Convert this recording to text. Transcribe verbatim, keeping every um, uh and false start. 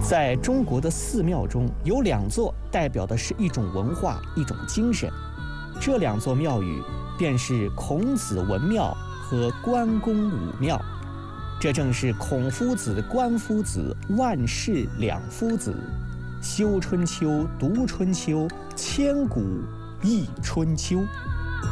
在中国的寺庙中，有两座代表的是一种文化、一种精神。这两座庙宇便是孔子文庙和关公武庙。这正是孔夫子、关夫子万世两夫子，修春秋、读春秋，千古忆春秋。